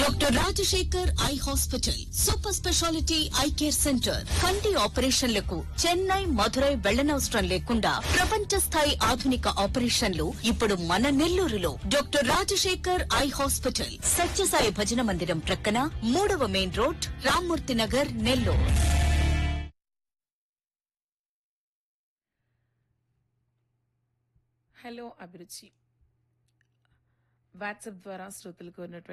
Doctor Rajasekhar eye hospital, super speciality eye care centre. కంటి ఆపరేషన్లకు చెన్నై, మధురై వెళ్లనవసరం లేకుండా ప్రపంచ స్థాయి ఆధునిక ఆపరేషన్లు ఇప్పుడు మన నెల్లూరులో. Doctor Rajasekhar eye hospital, Sathya Sai భజన మందిరం ప్రక్కన, 3వ main road, Rammurthy Nagar, Nellore. Hello అభిరుచి వాట్సాప్ ద్వారా శ్రోతలకు ఉన్నటువంటి